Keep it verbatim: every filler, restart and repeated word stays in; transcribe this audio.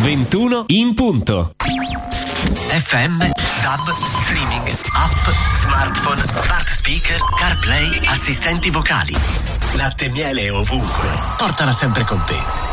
ventuno in punto. F M, D A B, streaming, app, smartphone, smart speaker, CarPlay, assistenti vocali. Latte e miele ovunque. Portala sempre con te.